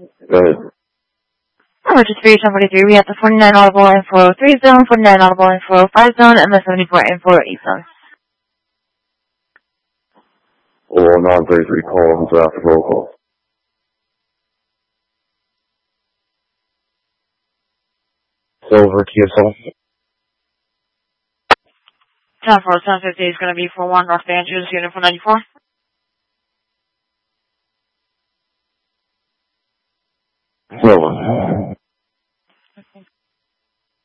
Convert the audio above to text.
Go ahead. Emergency 1043, we have the 49 audible and 403 zone, 49 audible and 405 zone, and the 74 and 408 zone. Or 933 call into after roll call. Silver QSL. 10-4-750 is going to be for 1 North Andrews, unit 494. Silver.